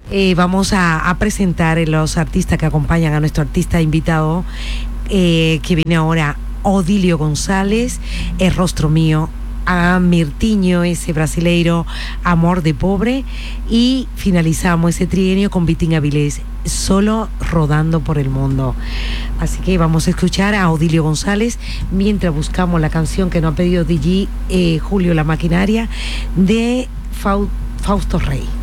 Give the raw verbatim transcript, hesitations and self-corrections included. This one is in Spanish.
Eh, vamos a, a presentar los artistas que acompañan a nuestro artista invitado, eh, que viene ahora, Odilio González, El Rostro Mío, a Mirtiño, ese brasileiro, Amor de Pobre, y finalizamos ese trienio con Vitín Avilés, Solo Rodando por el Mundo. Así que vamos a escuchar a Odilio González mientras buscamos la canción que nos ha pedido D J eh, Julio La Maquinaria, de Fau- Fausto Rey.